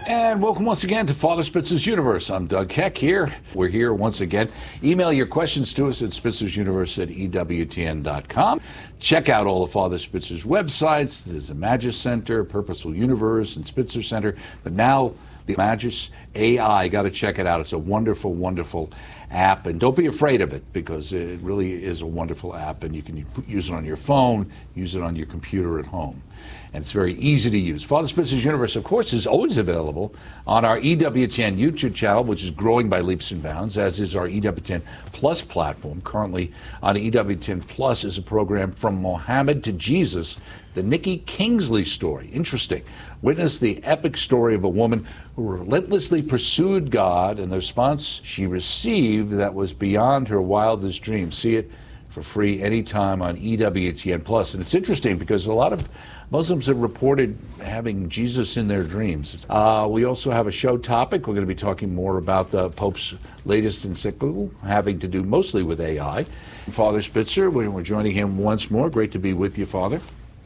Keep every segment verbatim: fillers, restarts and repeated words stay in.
And welcome once again to Father Spitzer's Universe. I'm Doug Keck here. We're here once again. Email your questions to us at spitzersuniverse at E W T N dot com. Check out all of Father Spitzer's websites. There's a Magis Center, Purposeful Universe, and Spitzer Center. But now the Magis A I, got to check it out. It's a wonderful, wonderful app. And don't be afraid of it, because it really is a wonderful app. And you can use it on your phone, use it on your computer at home. And it's very easy to use. Father Spitzer's Universe, of course, is always available on our E W T N YouTube channel, which is growing by leaps and bounds, as is our E W T N Plus platform. Currently on E W T N Plus is a program From Mohammed to Jesus, the Nikki Kingsley story. Interesting. Witness the epic story of a woman who relentlessly pursued God, and the response she received that was beyond her wildest dreams. See it for free anytime on E W T N Plus. And it's interesting because a lot of Muslims have reported having Jesus in their dreams. Uh, we also have a show topic. We're going to be talking more about the Pope's latest encyclical, having to do mostly with A I. Father Spitzer, we're joining him once more. Great to be with you, Father.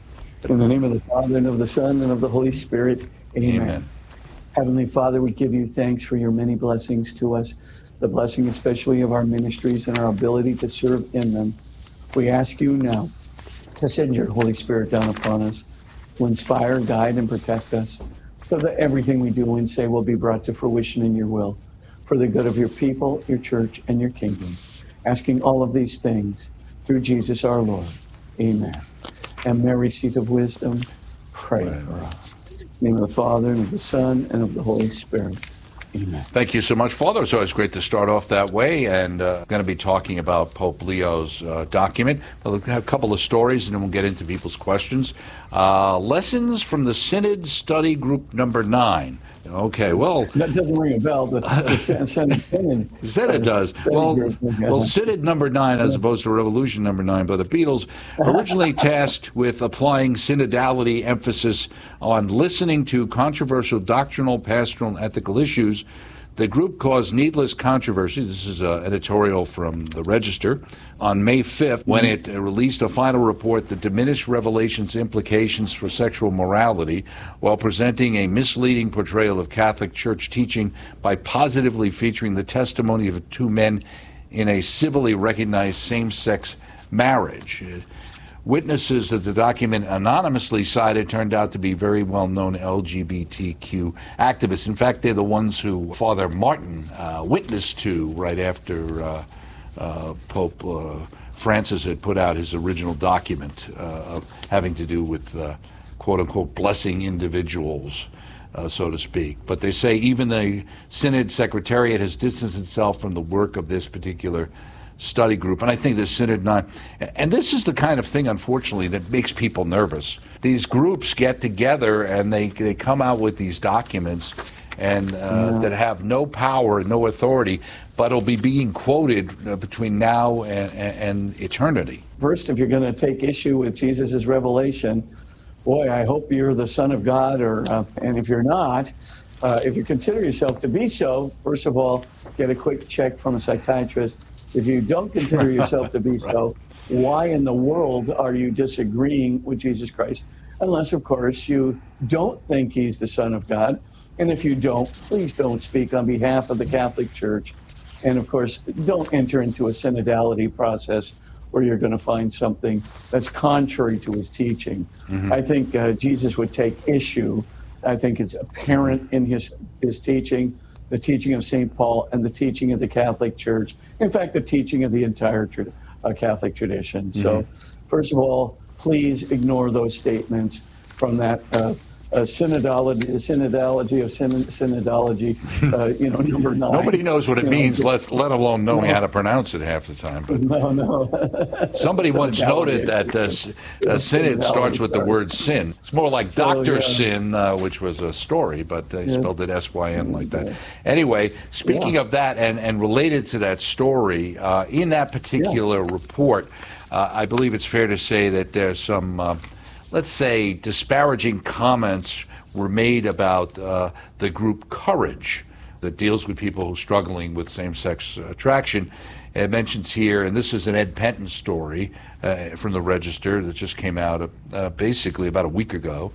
In the name of the Father, and of the Son, and of the Holy Spirit, amen. Amen. Heavenly Father, we give you thanks for your many blessings to us, the blessing especially of our ministries and our ability to serve in them. We ask you now to send your Holy Spirit down upon us, to inspire, guide, and protect us, so that everything we do and say will be brought to fruition in your will, for the good of your people, your church, and your kingdom. Asking all of these things through Jesus our Lord. Amen. And Mary, seat of wisdom, pray right. for us. In the name of the Father, and of the Son, and of the Holy Spirit. Amen. Thank you so much, Father. It's always great to start off that way, and uh, I'm going to be talking about Pope Leo's uh, document. I'll have a couple of stories, and then we'll get into people's questions. Uh, lessons from the Synod Study Group Number Nine. Okay, well... That doesn't ring a bell, but the Synod... Synod does. Well, well, Synod Number Nine, as opposed to Revolution Number Nine by the Beatles, originally tasked with applying synodality emphasis on listening to controversial doctrinal, pastoral, and ethical issues. The group caused needless controversy. This is an editorial from the Register on May fifth, when it released a final report that diminished Revelation's implications for sexual morality while presenting a misleading portrayal of Catholic Church teaching by positively featuring the testimony of two men in a civilly recognized same-sex marriage. Witnesses that the document anonymously cited turned out to be very well-known L G B T Q activists. In fact, they're the ones who Father Martin uh, witnessed to right after uh, uh, Pope uh, Francis had put out his original document uh, of having to do with uh, quote-unquote blessing individuals, uh, so to speak. But they say even the Synod Secretariat has distanced itself from the work of this particular study group, and I think the Synod Nine, and this is the kind of thing, unfortunately, that makes people nervous. These groups get together and they they come out with these documents, and uh, yeah. that have no power, no authority, but will be being quoted uh, between now and, and eternity. First, if you're going to take issue with Jesus' revelation, boy, I hope you're the Son of God, or uh, and if you're not, uh, if you consider yourself to be so, first of all, get a quick check from a psychiatrist. If you don't consider yourself to be right. so, why in the world are you disagreeing with Jesus Christ? Unless, of course, you don't think he's the Son of God. And if you don't, please don't speak on behalf of the Catholic Church. And, of course, don't enter into a synodality process where you're going to find something that's contrary to his teaching. Mm-hmm. I think uh, Jesus would take issue. I think it's apparent in his, his teaching, the teaching of Saint Paul, and the teaching of the Catholic Church. In fact, the teaching of the entire tra- uh, Catholic tradition. Mm-hmm. So, first of all, please ignore those statements from that uh, uh, synodality, synodality of syn- synodology, uh, you know, number nine. Nobody knows what it means, know, let, let alone knowing no. how to pronounce it half the time. But no, no. Somebody once noted that uh, uh, synod starts with the word sin. It's more like so, Doctor Yeah. Sin, uh, which was a story, but they yeah. spelled it S Y N like that. Yeah. Anyway, speaking yeah. of that, and, and related to that story, uh, in that particular yeah. report, uh, I believe it's fair to say that there's some... Uh, let's say, disparaging comments were made about uh, the group Courage that deals with people struggling with same-sex attraction. It mentions here, and this is an Ed Penton story uh, from the Register that just came out uh, basically about a week ago,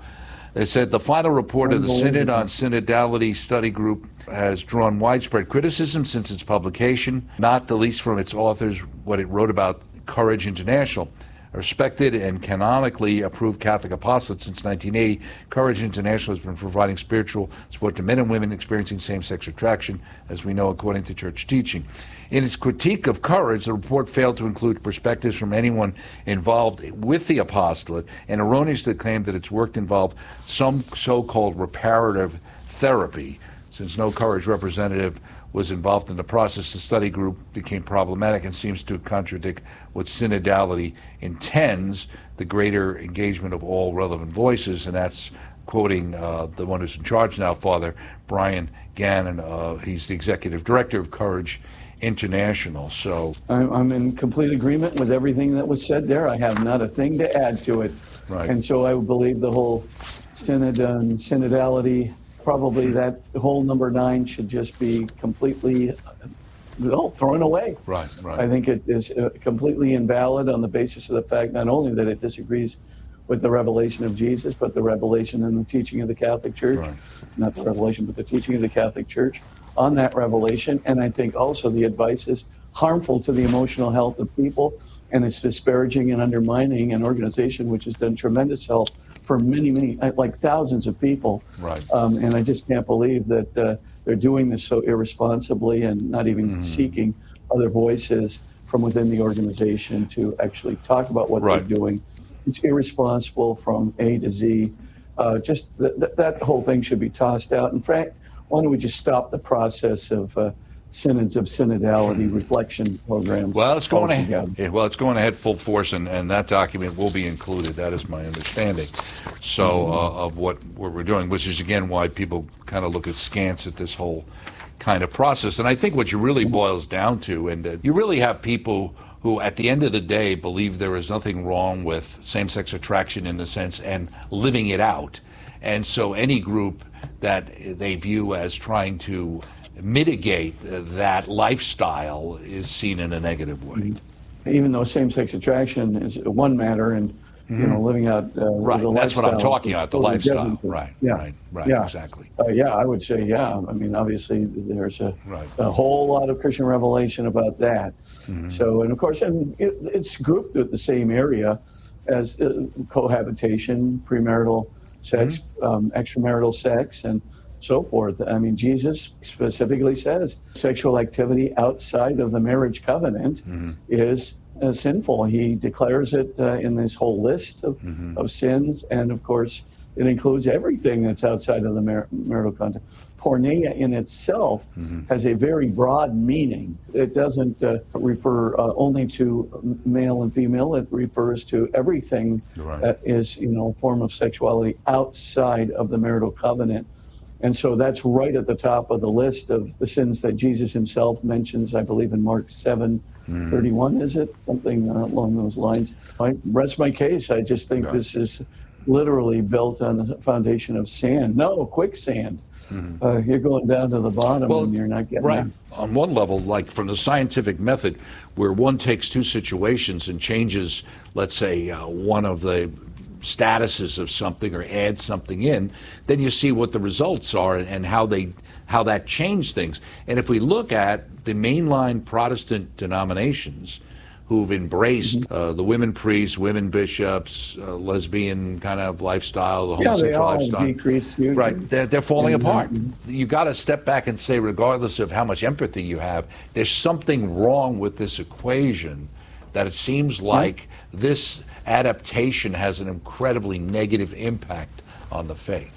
They said the final report of the Synod on Synodality Study Group has drawn widespread criticism since its publication, not the least from its authors, what it wrote about Courage International. A respected and canonically approved Catholic apostolate since nineteen eighty, Courage International has been providing spiritual support to men and women experiencing same-sex attraction, as we know, according to church teaching. In its critique of Courage, the report failed to include perspectives from anyone involved with the apostolate and erroneously claimed that its work involved some so-called reparative therapy. Since no Courage representative was involved in the process, the study group became problematic and seems to contradict what synodality intends, the greater engagement of all relevant voices, and that's quoting uh, the one who's in charge now, Father Brian Gannon. Uh, he's the executive director of Courage International. So I'm, I'm in complete agreement with everything that was said there. I have not a thing to add to it. Right. And so I would believe the whole synod and synodality, probably that whole number nine should just be completely well, thrown away. Right, right. I think it is uh, completely invalid on the basis of the fact not only that it disagrees with the revelation of Jesus, but the revelation and the teaching of the Catholic Church. Right. Not the revelation, but the teaching of the Catholic Church on that revelation. And I think also the advice is harmful to the emotional health of people, and it's disparaging and undermining an organization which has done tremendous help for many, many, like thousands of people. Right. Um, and I just can't believe that uh, they're doing this so irresponsibly and not even mm. seeking other voices from within the organization to actually talk about what right. they're doing. It's irresponsible from A to Z. Uh, just th- th- that whole thing should be tossed out. In fact, why don't we just stop the process of uh, synods of synodality reflection programs? Well, it's going ahead. Yeah, well, it's going ahead full force, and, and that document will be included. That is my understanding. So mm-hmm. uh, of what, what we're doing, which is again why people kind of look askance at this whole kind of process. And I think what you really boils down to, and uh, you really have people who at the end of the day believe there is nothing wrong with same-sex attraction in the sense and living it out. And so any group that they view as trying to mitigate that lifestyle is seen in a negative way. Even though same-sex attraction is one matter, and mm-hmm. you know, living out uh, right. the That's what I'm talking about. The totally lifestyle. different. Right. Yeah. Right. Right. Yeah. Exactly. Uh, yeah, I would say yeah. I mean, obviously, there's a right. a whole lot of Christian revelation about that. Mm-hmm. So, and of course, and it, it's grouped with the same area as uh, cohabitation, premarital sex, mm-hmm. um, extramarital sex, and so forth. I mean, Jesus specifically says sexual activity outside of the marriage covenant mm-hmm. is uh, sinful. He declares it uh, in this whole list of, mm-hmm. of sins, and of course, it includes everything that's outside of the mar- marital context. Porneia in itself mm-hmm. has a very broad meaning. It doesn't uh, refer uh, only to male and female. It refers to everything right. that is, you know, a form of sexuality outside of the marital covenant. And so that's right at the top of the list of the sins that Jesus himself mentions, I believe in Mark seven thirty-one, mm. is it? Something uh, along those lines. I rest my case. I just think yeah. this is literally built on a foundation of sand. No, quicksand. Mm-hmm. Uh, you're going down to the bottom well, and you're not getting right. out. On one level, like from the scientific method, where one takes two situations and changes, let's say, uh, one of the statuses of something or adds something in, then you see what the results are and how they how that changed things. And if we look at the mainline Protestant denominations who've embraced mm-hmm. uh, the women priests, women bishops, uh, lesbian kind of lifestyle, the homosexual yeah, they all lifestyle. Decreased, usually. Right, they're, they're falling mm-hmm. apart. You got to step back and say, regardless of how much empathy you have, there's something wrong with this equation, that it seems like yeah. this adaptation has an incredibly negative impact on the faith.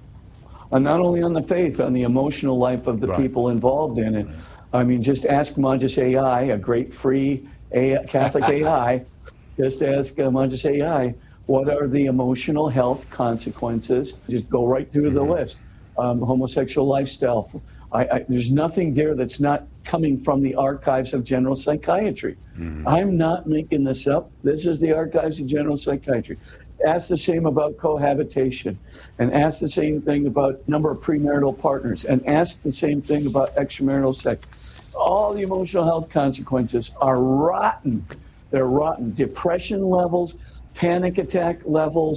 And not only on the faith, on the emotional life of the right. people involved in it. Right. I mean, just ask Monges A I, a great free A I, Catholic A I, just ask uh, Monges A I, what are the emotional health consequences? Just go right through mm-hmm. the list. Um, homosexual lifestyle. I, I, there's nothing there that's not coming from the archives of general psychiatry. Mm-hmm. I'm not making this up. This is the archives of general psychiatry. Ask the same about cohabitation, and ask the same thing about number of premarital partners, and ask the same thing about extramarital sex. All the emotional health consequences are rotten. They're rotten. Depression levels, panic attack levels,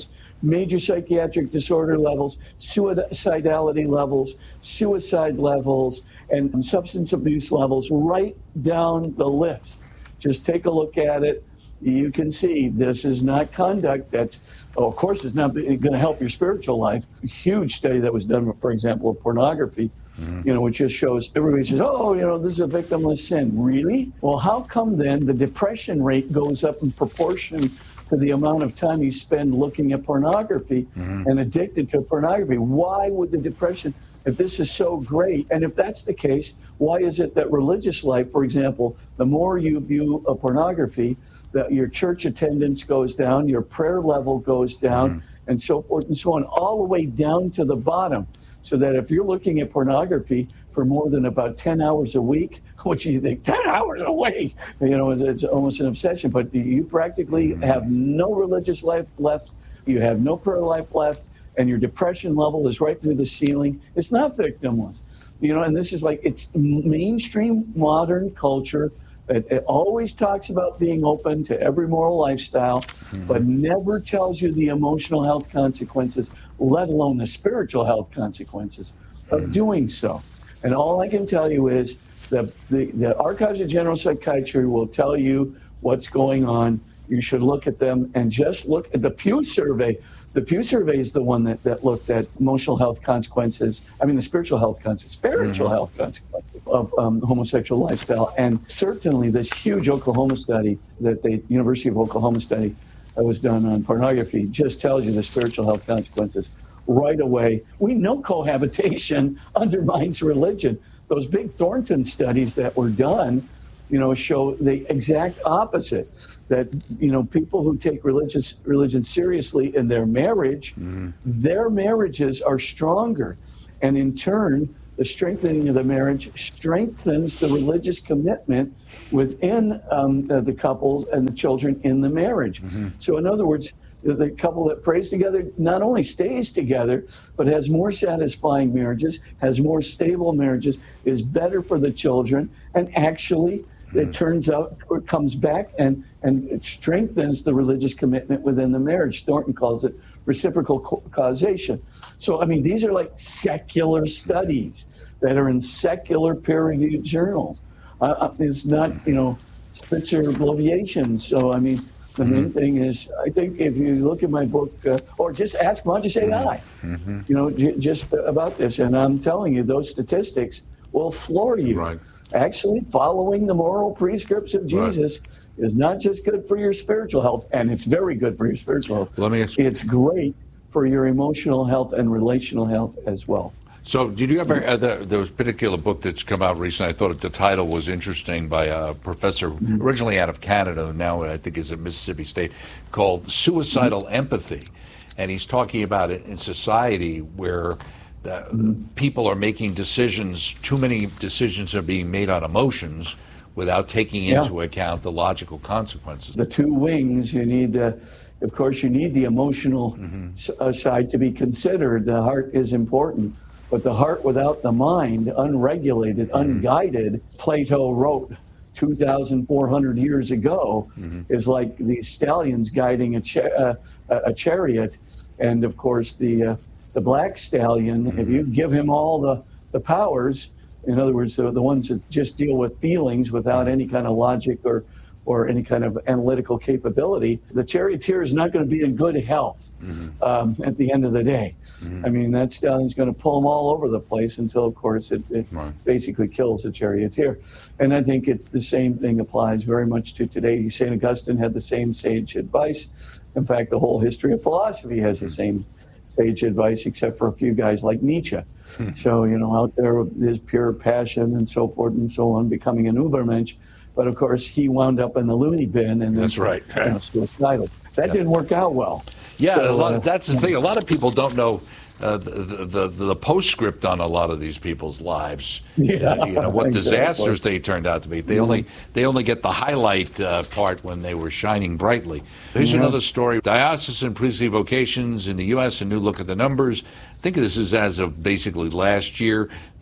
major psychiatric disorder levels, suicidality levels, suicide levels, and substance abuse levels right down the list. Just take a look at it. You can see this is not conduct that's, oh, of course, it's not going to help your spiritual life. A huge study that was done, for example, of pornography, mm-hmm. you know, which just shows, everybody says, oh, you know, this is a victimless sin. Really? Well, how come then the depression rate goes up in proportion to the amount of time you spend looking at pornography mm-hmm. and addicted to pornography? Why would the depression, if this is so great, and if that's the case, why is it that religious life, for example, the more you view a pornography, that your church attendance goes down, your prayer level goes down, mm. and so forth and so on, all the way down to the bottom. So that if you're looking at pornography for more than about ten hours a week, which you think, ten hours a week, you know, it's, it's almost an obsession, but you practically mm. have no religious life left, you have no prayer life left, and your depression level is right through the ceiling. It's not victimless. You know, and this is like, it's mainstream modern culture. It, it always talks about being open to every moral lifestyle, mm-hmm. but never tells you the emotional health consequences, let alone the spiritual health consequences of mm-hmm. doing so. And all I can tell you is that the, the Archives of General Psychiatry will tell you what's going on. You should look at them and just look at the Pew survey. The Pew survey is the one that, that looked at emotional health consequences, I mean the spiritual health consequences, spiritual mm-hmm. health consequences of um, homosexual lifestyle. And certainly this huge Oklahoma study, that the University of Oklahoma study that was done on pornography, just tells you the spiritual health consequences right away. We know cohabitation undermines religion. Those big Thornton studies that were done, you know, show the exact opposite. That, you know, people who take religious religion seriously in their marriage, mm-hmm. their marriages are stronger. And in turn, the strengthening of the marriage strengthens the religious commitment within um, the, the couples and the children in the marriage. Mm-hmm. So in other words, the, the couple that prays together not only stays together, but has more satisfying marriages, has more stable marriages, is better for the children, and actually it turns out it comes back and, and it strengthens the religious commitment within the marriage. Thornton calls it reciprocal co- causation. So, I mean, these are like secular studies that are in secular peer-reviewed journals. Uh, it's not, you know, Spitzer bloviation. So, I mean, the main mm-hmm. thing is, I think if you look at my book, uh, or just ask Monte Guy, mm-hmm. you know, j- just about this, and I'm telling you, those statistics will floor you. Right. Actually, following the moral prescripts of Jesus right. is not just good for your spiritual health, and it's very good for your spiritual health. Let me ask you. It's great for your emotional health and relational health as well. So did you ever, uh, there, there was a particular book that's come out recently, I thought the title was interesting, by a professor mm-hmm. originally out of Canada, now I think is at Mississippi State, called Suicidal mm-hmm. Empathy. And he's talking about it in society where Uh, people are making decisions, too many decisions are being made on emotions without taking yeah. into account the logical consequences. The two wings, you need, uh, of course, you need the emotional mm-hmm. s- side to be considered. The heart is important, but the heart without the mind, unregulated, mm-hmm. unguided, Plato wrote two thousand four hundred years ago, mm-hmm. is like these stallions guiding a, cha- uh, a chariot. And of course, the uh, The black stallion, mm-hmm. if you give him all the, the powers, in other words, the, the ones that just deal with feelings without any kind of logic or, or any kind of analytical capability, the charioteer is not going to be in good health mm-hmm. um, at the end of the day. Mm-hmm. I mean, that stallion's going to pull them all over the place until, of course, it, it right. basically kills the charioteer. And I think it, the same thing applies very much to today. Saint Augustine had the same sage advice. In fact, the whole history of philosophy has the same sage advice, except for a few guys like Nietzsche. Hmm. So, you know, out there with his pure passion and so forth and so on, becoming an Ubermensch. But of course, he wound up in the loony bin and that's then, right. You know, suicidal. That yeah. didn't work out well. Yeah, so, a lot uh, of, that's the thing. A lot of people don't know uh, the, the, the the postscript on a lot of these people's lives. Yeah, uh, you know what exactly. disasters they turned out to be. They mm-hmm. only they only get the highlight uh, part when they were shining brightly. Here's mm-hmm. another story: diocesan priestly vocations in the U S A new look at the numbers. I think this is as of basically last year.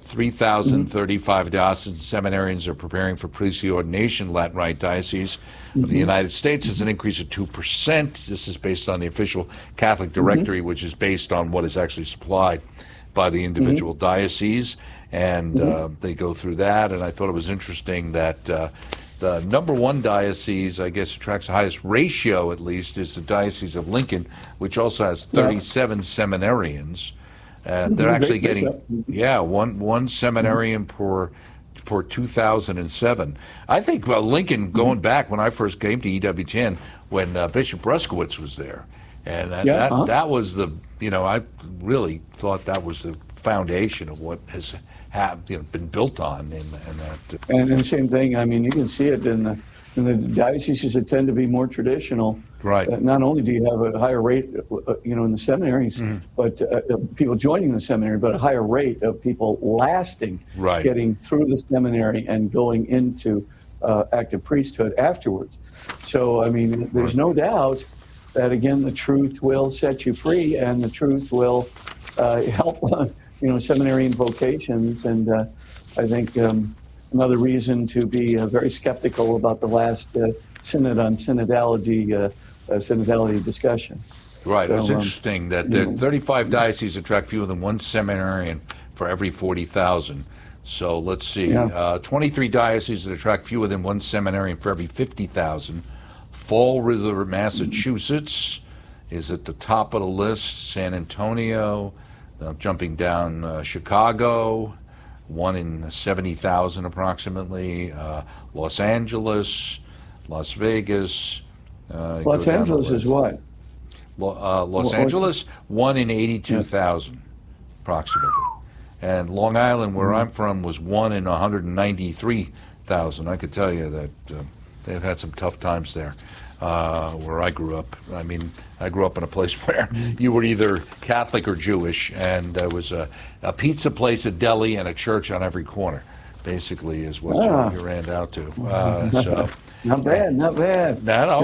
three thousand thirty-five mm-hmm. diocesan seminarians are preparing for priestly ordination. Latin Rite Diocese mm-hmm. of the United States is an increase of two percent. This is based on the official Catholic Directory, mm-hmm. which is based on what is actually supplied by the individual mm-hmm. diocese. And mm-hmm. uh, they go through that. And I thought it was interesting that uh, the number one diocese, I guess, attracts the highest ratio, at least, is the Diocese of Lincoln, which also has thirty-seven yeah. seminarians. And they're actually getting, yeah, one one seminarian per per two thousand seven. I think, well, Lincoln, going back when I first came to E W T N, when uh, Bishop Bruskowitz was there, and that, yeah, that, huh? that was the, you know, I really thought that was the foundation of what has have, you know, been built on. In, in that. And the same thing, I mean, you can see it in the, in the dioceses that tend to be more traditional. Right. Uh, not only do you have a higher rate, uh, you know, in the seminaries, mm-hmm. but uh, people joining the seminary, but a higher rate of people lasting, right. getting through the seminary and going into uh, active priesthood afterwards. So, I mean, there's right. no doubt that, again, the truth will set you free, and the truth will uh, help, you know, seminarian vocations. And uh, I think um, another reason to be uh, very skeptical about the last uh, synod on synodality uh, Uh, synodality discussion. Right. So, it's um, interesting that the know, thirty-five dioceses attract fewer than one seminarian for every forty thousand. So let's see. Yeah. Uh, twenty-three dioceses that attract fewer than one seminarian for every fifty thousand. Fall River, Massachusetts is at the top of the list. San Antonio, uh, jumping down, uh, Chicago, one in seventy thousand approximately. Uh, Los Angeles, Las Vegas. Uh, Los Angeles is what? Lo, uh, Los what, Angeles, one in eighty-two thousand, yeah. approximately. And Long Island, where mm-hmm. I'm from, was one in one hundred ninety-three thousand. I could tell you that uh, they've had some tough times there, uh, where I grew up. I mean, I grew up in a place where you were either Catholic or Jewish, and there was a, a pizza place, a deli, and a church on every corner, basically, is what ah. you, you ran out to. Uh, so. Not bad, not bad. No, no.